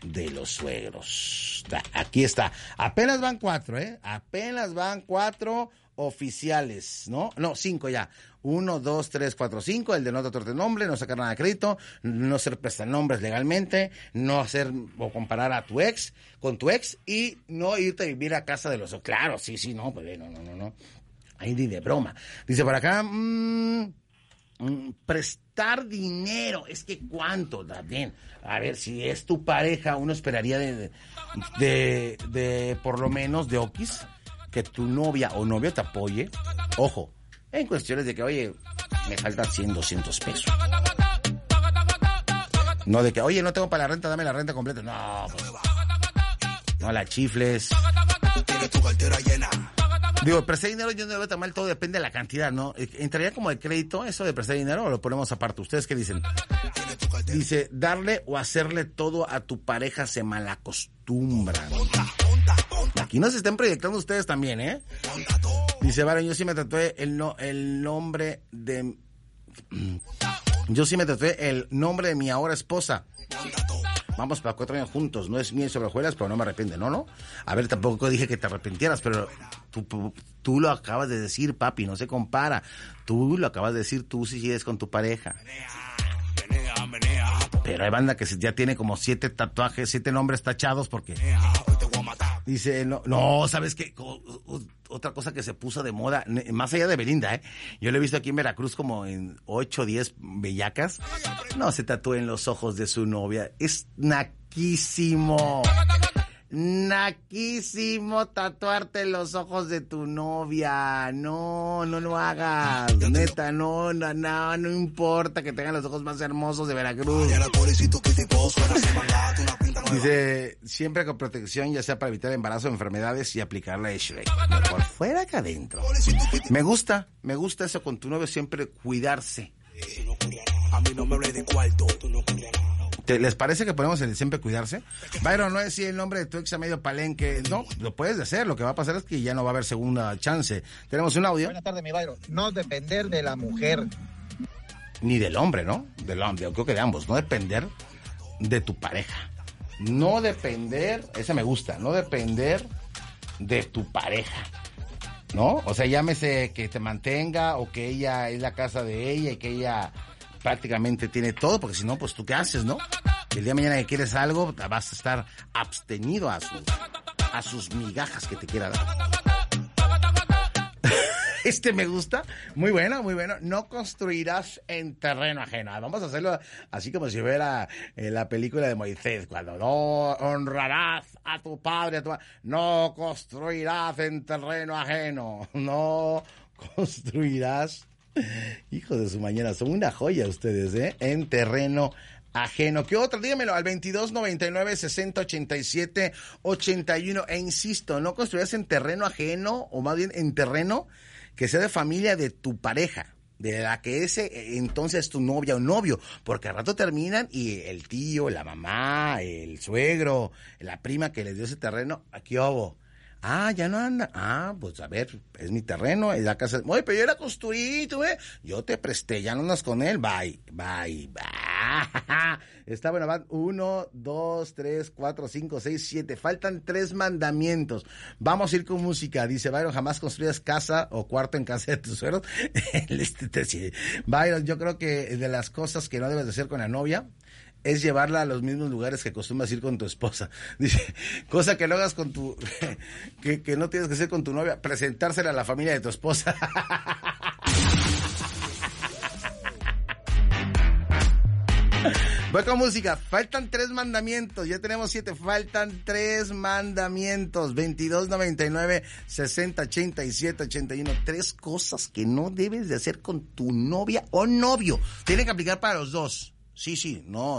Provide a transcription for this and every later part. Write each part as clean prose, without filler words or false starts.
de los suegros. Aquí está. Apenas van 4, ¿eh? Apenas van 4 oficiales, ¿no? No, 5 ya. 1, 2, 3, 4, 5. El de no tatuarte nombre, no sacar nada de crédito, no ser prestanombres legalmente, no hacer o comparar a tu ex con tu ex y no irte a vivir a casa de los... Claro, sí, no, pues no. Ahí ni de broma. Dice por acá... prestar dinero, es que cuánto, también. A ver, si es tu pareja, uno esperaría de por lo menos de Okis, que tu novia o novio te apoye. Ojo, en cuestiones de que, oye, me faltan 100, 200 pesos. No de que, oye, no tengo para la renta, dame la renta completa. No, pues, no la chifles. Tienes tu cartera llena. Digo, prestar dinero yo no lo veo tan mal, todo depende de la cantidad, ¿no? ¿Entraría como de crédito eso de prestar dinero o lo ponemos aparte? ¿Ustedes qué dicen? Dice, darle o hacerle todo a tu pareja se malacostumbran. Aquí nos estén proyectando ustedes también, ¿eh? Dice, Byron, yo sí me tatué el nombre de... Yo sí me tatué el nombre de mi ahora esposa. Vamos para 4 años juntos, no es miel sobre hojuelas, pero no me arrepiente, ¿no? A ver, tampoco dije que te arrepintieras, pero tú lo acabas de decir, papi, no se compara. Tú lo acabas de decir, tú sí sigues con tu pareja. Pero hay banda que ya tiene como 7 tatuajes, 7 nombres tachados porque... Dice, no, ¿sabes qué? Otra cosa que se puso de moda, más allá de Belinda, yo lo he visto aquí en Veracruz como en 8 o 10 bellacas. No se tatúen los ojos de su novia. Es naquísimo. Naquísimo tatuarte los ojos de tu novia. No lo hagas. Neta, no importa que tengan los ojos más hermosos de Veracruz. Dice, siempre con protección, ya sea para evitar embarazo o enfermedades y aplicar la Shrek. Mejor fuera que adentro. Me gusta eso con tu novio, siempre cuidarse. A mí no me hables de cuarto. ¿Les parece que ponemos el siempre cuidarse? Byron, no es si el nombre de tu ex a medio palenque. No, lo puedes hacer. Lo que va a pasar es que ya no va a haber segunda chance. Tenemos un audio. Buenas tardes, mi Byron. No depender de la mujer. Ni del hombre, ¿no? Del hombre, yo creo que de ambos. No depender de tu pareja. No depender, esa me gusta, no depender de tu pareja, ¿no? O sea, llámese que te mantenga o que ella es la casa de ella y que ella prácticamente tiene todo, porque si no, pues tú qué haces, ¿no? El día de mañana que quieres algo, vas a estar abstenido a sus migajas que te quiera dar. Me gusta, muy bueno. No construirás en terreno ajeno. Vamos a hacerlo así como si fuera la película de Moisés, cuando no honrarás a tu padre, no construirás en terreno ajeno. No construirás. Hijos de su mañana, son una joya ustedes, en terreno ajeno. ¿Qué otra? Dígamelo al 2299-6087-81. E insisto, no construirás en terreno ajeno, o más bien en terreno que sea de familia de tu pareja, de la que entonces tu novia o novio, porque al rato terminan y el tío, la mamá, el suegro, la prima que les dio ese terreno, aquí hubo. Ya no anda. Pues a ver, es mi terreno, es la casa. Oye, pero yo la construí, yo te presté, ya no andas con él, bye. Está bueno, van 1, 2, 3, 4, 5, 6, 7. Faltan 3 mandamientos. Vamos a ir con música. Dice Byron, jamás construyas casa o cuarto en casa de tus suegros. Byron, yo creo que de las cosas que no debes de hacer con la novia es llevarla a los mismos lugares que acostumbras ir con tu esposa. Dice, cosa que no hagas con tu... que no tienes que hacer con tu novia, presentársela a la familia de tu esposa. Voy con música. Faltan 3 mandamientos. Ya tenemos 7. Faltan 3 mandamientos. 2299-6087-81. 3 cosas que no debes de hacer con tu novia o novio. Tiene que aplicar para los dos. Sí. No.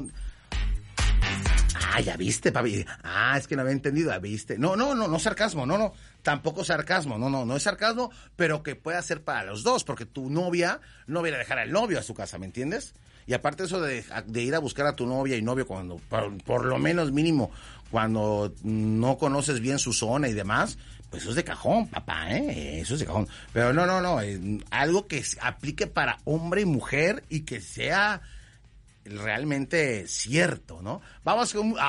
Ya viste, papi. Es que no había entendido. ¿Viste? No sarcasmo. No. Tampoco sarcasmo. No es sarcasmo, pero que pueda ser para los dos, porque tu novia no viene a dejar al novio a su casa, ¿me entiendes? Y aparte eso de ir a buscar a tu novia y novio cuando, por lo menos mínimo, cuando no conoces bien su zona y demás, pues eso es de cajón, papá, eso es de cajón. Pero no, algo que aplique para hombre y mujer y que sea realmente cierto, ¿no? Vamos con...